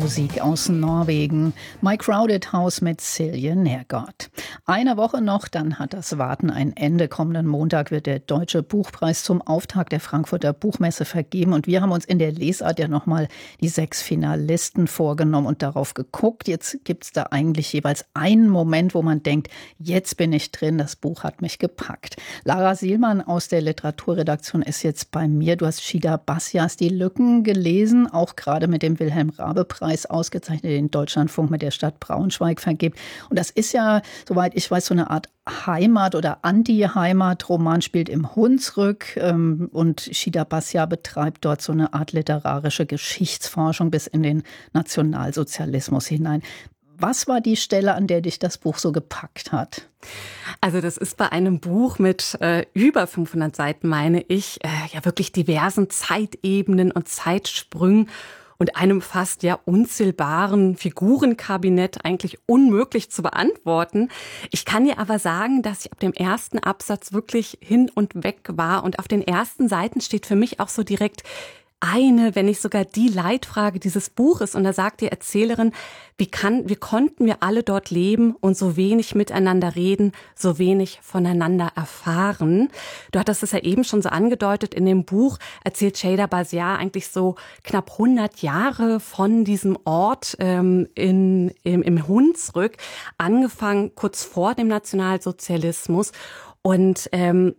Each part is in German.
Musik aus Norwegen. My Crowded House mit Silje Nergård. Eine Woche noch, dann hat das Warten ein Ende. Kommenden Montag wird der Deutsche Buchpreis zum Auftakt der Frankfurter Buchmesse vergeben. Und wir haben uns in der Lesart ja nochmal die 6 Finalisten vorgenommen und darauf geguckt. Jetzt gibt es da eigentlich jeweils einen Moment, wo man denkt, jetzt bin ich drin, das Buch hat mich gepackt. Lara Sielmann aus der Literaturredaktion ist jetzt bei mir. Du hast Shida Bassias Die Lücken gelesen, auch gerade mit dem Wilhelm-Raabe-Preis ausgezeichnet, den Deutschlandfunk mit der Stadt Braunschweig vergibt. Und das ist ja, soweit ich weiß, so eine Art Heimat- oder Anti-Heimat-Roman, spielt im Hunsrück und Shida Bassia betreibt dort so eine Art literarische Geschichtsforschung bis in den Nationalsozialismus hinein. Was war die Stelle, an der dich das Buch so gepackt hat? Also das ist bei einem Buch mit über 500 Seiten, meine ich, ja wirklich diversen Zeitebenen und Zeitsprüngen und einem fast ja unzählbaren Figurenkabinett eigentlich unmöglich zu beantworten. Ich kann dir aber sagen, dass ich ab dem ersten Absatz wirklich hin und weg war. Und auf den ersten Seiten steht für mich auch so direkt eine, wenn nicht sogar die Leitfrage dieses Buches. Und da sagt die Erzählerin, wie konnten wir alle dort leben und so wenig miteinander reden, so wenig voneinander erfahren. Du hattest es ja eben schon so angedeutet, in dem Buch erzählt Shida Bassia eigentlich so knapp 100 Jahre von diesem Ort im Hunsrück, angefangen kurz vor dem Nationalsozialismus. Und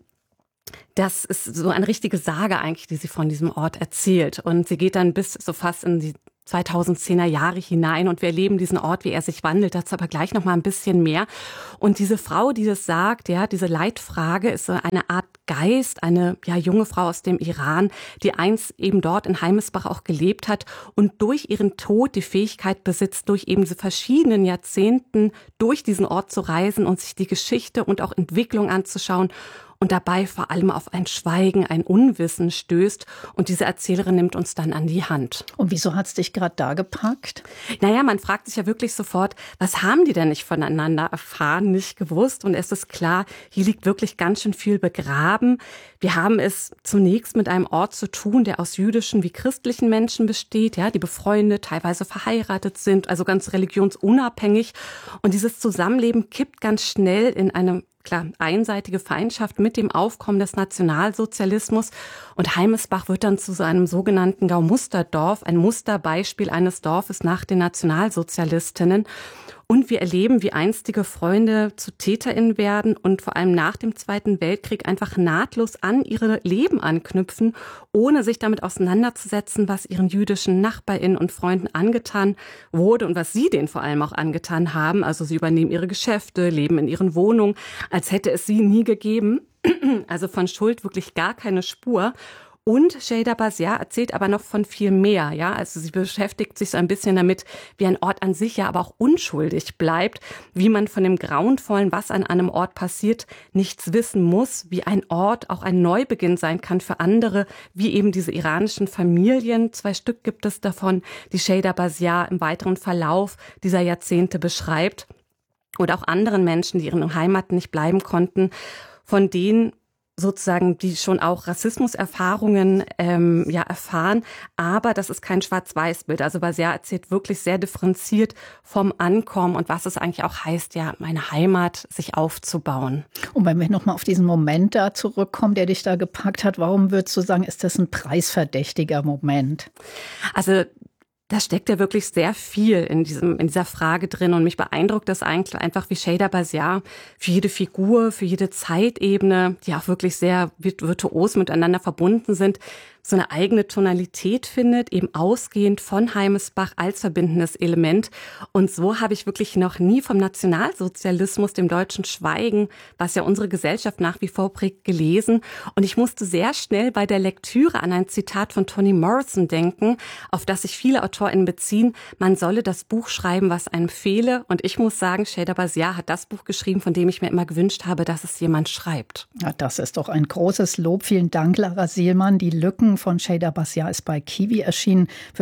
das ist so eine richtige Sage eigentlich, die sie von diesem Ort erzählt. Und sie geht dann bis so fast in die 2010er Jahre hinein und wir erleben diesen Ort, wie er sich wandelt. Dazu aber gleich noch mal ein bisschen mehr. Und diese Frau, die das sagt, ja, diese Leitfrage ist so eine Art Geist, eine junge Frau aus dem Iran, die einst eben dort in Heimesbach auch gelebt hat und durch ihren Tod die Fähigkeit besitzt, durch eben diese verschiedenen Jahrzehnten durch diesen Ort zu reisen und sich die Geschichte und auch Entwicklung anzuschauen. Und dabei vor allem auf ein Schweigen, ein Unwissen stößt. Und diese Erzählerin nimmt uns dann an die Hand. Und wieso hat's dich gerade da gepackt? Naja, man fragt sich ja wirklich sofort, was haben die denn nicht voneinander erfahren, nicht gewusst? Und es ist klar, hier liegt wirklich ganz schön viel begraben. Wir haben es zunächst mit einem Ort zu tun, der aus jüdischen wie christlichen Menschen besteht, ja, die befreundet, teilweise verheiratet sind, also ganz religionsunabhängig. Und dieses Zusammenleben kippt ganz schnell in eine einseitige Feindschaft mit dem Aufkommen des Nationalsozialismus. Und Heimesbach wird dann zu so einem sogenannten Gaumusterdorf, ein Musterbeispiel eines Dorfes nach den Nationalsozialistinnen. Und wir erleben, wie einstige Freunde zu TäterInnen werden und vor allem nach dem Zweiten Weltkrieg einfach nahtlos an ihre Leben anknüpfen, ohne sich damit auseinanderzusetzen, was ihren jüdischen NachbarInnen und Freunden angetan wurde und was sie denen vor allem auch angetan haben. Also sie übernehmen ihre Geschäfte, leben in ihren Wohnungen, als hätte es sie nie gegeben. Also von Schuld wirklich gar keine Spur. Und Shida Bassia erzählt aber noch von viel mehr, ja. Also sie beschäftigt sich so ein bisschen damit, wie ein Ort an sich ja aber auch unschuldig bleibt, wie man von dem Grauenvollen, was an einem Ort passiert, nichts wissen muss, wie ein Ort auch ein Neubeginn sein kann für andere, wie eben diese iranischen Familien. 2 Stück gibt es davon, die Shida Bassia im weiteren Verlauf dieser Jahrzehnte beschreibt. Oder auch anderen Menschen, die ihren Heimaten nicht bleiben konnten, von denen sozusagen, die schon auch Rassismuserfahrungen erfahren, aber das ist kein Schwarz-Weiß-Bild. Also Bassia erzählt wirklich sehr differenziert vom Ankommen und was es eigentlich auch heißt, ja, meine Heimat sich aufzubauen. Und wenn wir nochmal auf diesen Moment da zurückkommen, der dich da gepackt hat, warum würdest du sagen, ist das ein preisverdächtiger Moment? Also da steckt ja wirklich sehr viel in dieser Frage drin und mich beeindruckt das eigentlich einfach, wie Shida Bassia für jede Figur, für jede Zeitebene, die auch wirklich sehr virtuos miteinander verbunden sind, so eine eigene Tonalität findet, eben ausgehend von Heimesbach als verbindendes Element. Und so habe ich wirklich noch nie vom Nationalsozialismus, dem deutschen Schweigen, was ja unsere Gesellschaft nach wie vor prägt, gelesen. Und ich musste sehr schnell bei der Lektüre an ein Zitat von Toni Morrison denken, auf das sich viele AutorInnen beziehen. Man solle das Buch schreiben, was einem fehle. Und ich muss sagen, Shida Bassia hat das Buch geschrieben, von dem ich mir immer gewünscht habe, dass es jemand schreibt. Ja, das ist doch ein großes Lob. Vielen Dank, Lara Sielmann. Die Lücken von Shida Bassia ist bei Kiwi erschienen für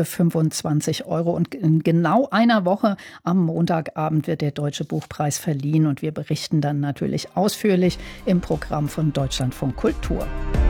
25 €. Und in genau einer Woche am Montagabend wird der Deutsche Buchpreis verliehen. Und wir berichten dann natürlich ausführlich im Programm von Deutschlandfunk Kultur.